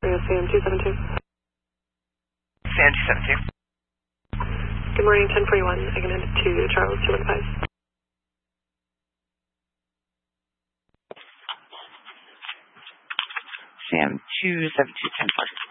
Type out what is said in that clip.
Sam 272. Sam 272. Good morning, 1041. I can end to Charles 215. Sam 272, 10-4.